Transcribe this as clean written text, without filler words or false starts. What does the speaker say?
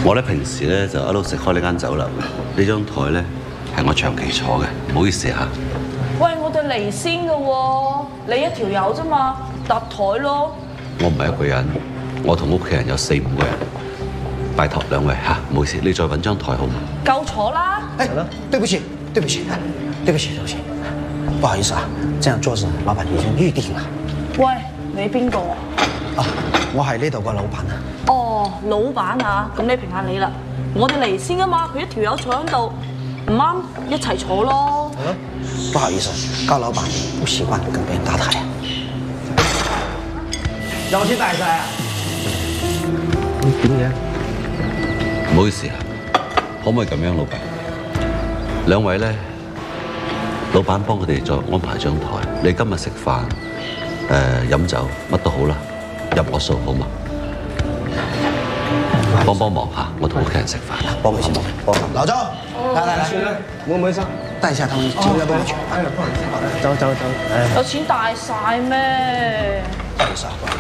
我咧平時咧就一路食開呢間酒樓嘅，呢張台咧係我長期坐嘅，唔好意思嚇。 喂，我哋嚟先嘅喎，你一條友啫嘛，搭台咯。 我唔係一個人，我同屋企人有4、5個人，拜託兩位嚇，唔好意思，你再揾張台好嗎？ 夠坐啦。 哎，對不起，對不起，對不起，對不起，不好意思啊，這樣桌子老闆已經預定了。 喂，你邊個啊？ 啊，我係呢度個老闆啊。 哦，老闆啊，咁你評下你啦。我哋嚟先啊嘛，佢一條友坐喺度，唔啱一齊坐咯。 好啦，不好意思，高老闆不習慣跟別人搭台啊。有錢大晒啊！點嘅？ 唔好意思啊，可唔可以咁樣，老闆？兩位咧，老闆幫佢哋再安排張台。你今日食飯、飲酒乜都好啦，入我數好嘛？幫忙嚇，我同屋企人食飯。 幫佢先，幫佢。老周，來， 唔好意思， 帶一下他們進入會場。 走。 有錢大晒咩？ 不好意思啊。